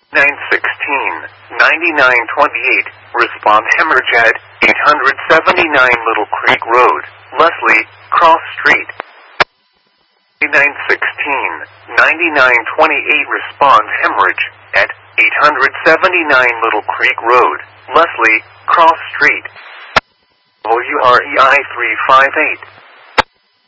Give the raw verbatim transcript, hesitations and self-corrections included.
nine sixteen, ninety-nine twenty-eight, respond hemorrhage at eight seventy-nine Little Creek Road, Leslie, Cross Street. nine sixteen, ninety-nine twenty-eight, respond hemorrhage at eight seventy-nine Little Creek Road, Leslie, Cross Street. W R E I three five eight.